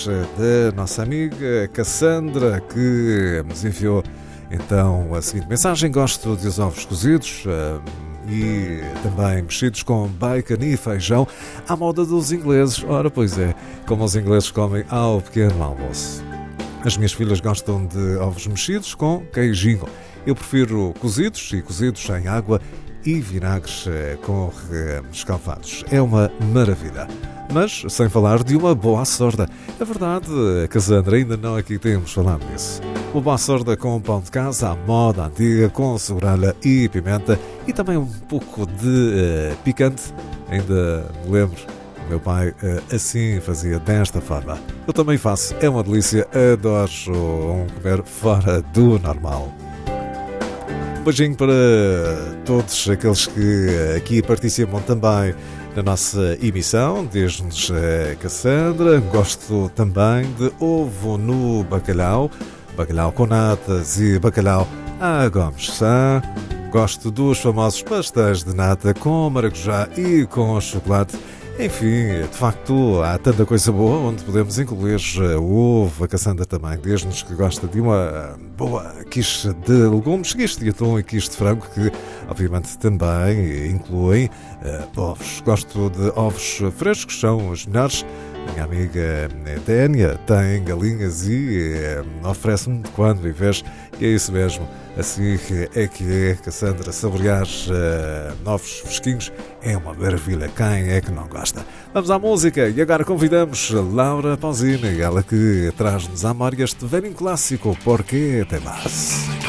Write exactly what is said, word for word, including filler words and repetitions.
da nossa amiga Cassandra, que nos enviou então a seguinte mensagem: gosto de os ovos cozidos uh, e também mexidos com bacon e feijão à moda dos ingleses. Ora, pois é, como os ingleses comem ao pequeno almoço. As minhas filhas gostam de ovos mexidos com queijinho. Eu prefiro cozidos e cozidos em água e vinagres com escalfados. É uma maravilha. Mas sem falar de uma boa sorda. É verdade, Cassandra, ainda não aqui temos falado disso. Uma boa sorda com pão de casa, à moda antiga, com sobralha e pimenta e também um pouco de uh, picante. Ainda me lembro, o meu pai uh, assim fazia desta forma. Eu também faço, é uma delícia, adoro um comer fora do normal. Um beijinho para todos aqueles que aqui participam também na nossa emissão. Diz-nos a Cassandra: gosto também de ovo no bacalhau, bacalhau com natas e bacalhau à Gomes Sá. Gosto dos famosos pastéis de nata com maracujá e com chocolate. Enfim, de facto, há tanta coisa boa onde podemos incluir o ovo. A Cassandra também diz-nos que gosta de uma boa quiche de legumes, quiche de atum e quiche de frango, que obviamente também incluem uh, ovos. Gosto de ovos frescos, são os melhores. Minha amiga Ténia tem galinhas e uh, oferece-me de quando em vez, e é isso mesmo. Assim é que é, Cassandra, saborear uh, novos fresquinhos é uma maravilha. Quem é que não gosta? Vamos à música e agora convidamos Laura Pausini, ela que traz-nos à memória este velho clássico, Porque Te Vas.